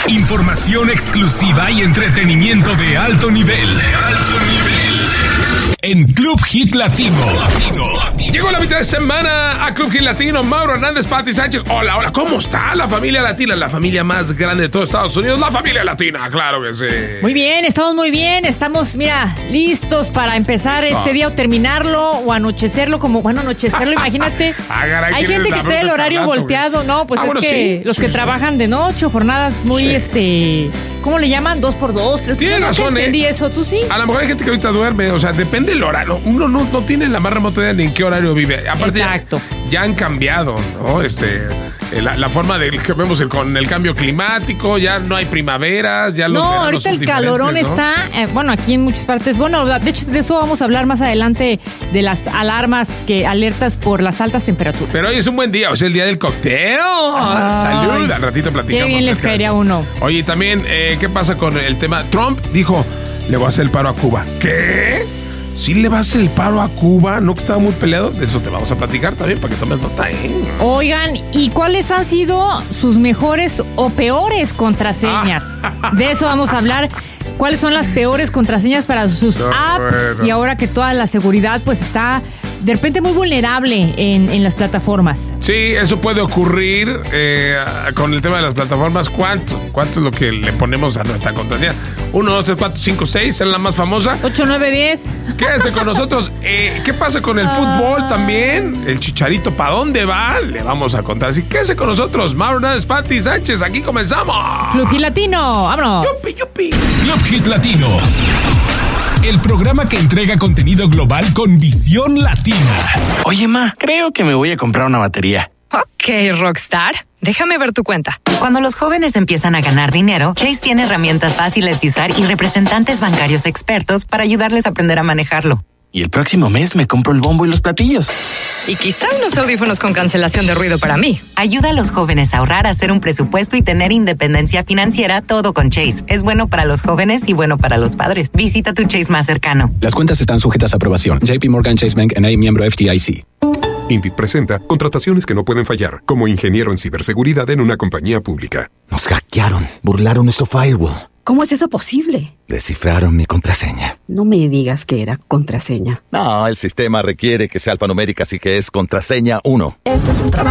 Información exclusiva y entretenimiento de alto nivel. En Club Hit Latino. Llegó la mitad de semana a Club Hit Latino. Mauro Hernández, Pati Sánchez. Hola, ¿cómo está la familia latina? La familia más grande de todo Estados Unidos, la familia latina, claro que sí. Muy bien, estamos muy bien. Estamos, mira, listos para empezar este día o terminarlo o anochecerlo anochecerlo, imagínate. Hay gente que tiene el horario volteado. No, pues los que trabajan de noche, jornadas muy, ¿cómo le llaman? 2x2, 3x2. Tienes razón, entendí eso, ¿tú sí? A lo mejor hay gente que ahorita duerme, o sea, depende del horario. Uno no tiene la más remota idea ni en qué horario vive. Aparte, exacto. Ya han cambiado, ¿no? La forma que vemos con el cambio climático, ya no hay primaveras, ya los veranos ahorita son el calorón, ¿no? Está, aquí en muchas partes. Bueno, de hecho, de eso vamos a hablar más adelante, de las alertas por las altas temperaturas. Pero hoy es un buen día, o sea, el día del cóctel. Salud, al ratito platicamos. Qué bien les caería uno. Oye, también, ¿qué pasa con el tema? Trump dijo, le voy a hacer el paro a Cuba. ¿Qué? ¿Sí le va a hacer el paro a Cuba? ¿No que estaba muy peleado? De eso te vamos a platicar también para que tomes nota, ¿eh? Oigan, ¿y cuáles han sido sus mejores o peores contraseñas? De eso vamos a hablar. ¿Cuáles son las peores contraseñas para sus apps? Bueno. Y ahora que toda la seguridad pues está de repente muy vulnerable en las plataformas. Sí, eso puede ocurrir con el tema de las plataformas. ¿Cuánto es lo que le ponemos a nuestra contraseña? 1, 2, 3, 4, 5, 6, es la más famosa. 8, 9, 10. Quédese con nosotros. ¿Qué pasa con el fútbol también? El Chicharito, ¿para dónde va? Le vamos a contar. Así que quédese con nosotros. Mauro Hernández, Pati Sánchez, aquí comenzamos. Club Hit Latino, vámonos. Yupi. Club Hit Latino. El programa que entrega contenido global con visión latina. Oye, ma, creo que me voy a comprar una batería. Ok, Rockstar. Déjame ver tu cuenta. Cuando los jóvenes empiezan a ganar dinero, Chase tiene herramientas fáciles de usar y representantes bancarios expertos para ayudarles a aprender a manejarlo. Y el próximo mes me compro el bombo y los platillos. Y quizá unos audífonos con cancelación de ruido para mí. Ayuda a los jóvenes a ahorrar, a hacer un presupuesto y tener independencia financiera, todo con Chase. Es bueno para los jóvenes y bueno para los padres. Visita tu Chase más cercano. Las cuentas están sujetas a aprobación. JP Morgan Chase Bank N.A., miembro FDIC. Indeed presenta contrataciones que no pueden fallar, como ingeniero en ciberseguridad en una compañía pública. Nos hackearon, burlaron nuestro firewall. ¿Cómo es eso posible? Descifraron mi contraseña. No me digas que era contraseña. No, el sistema requiere que sea alfanumérica, así que es contraseña 1. Esto es un trabajo.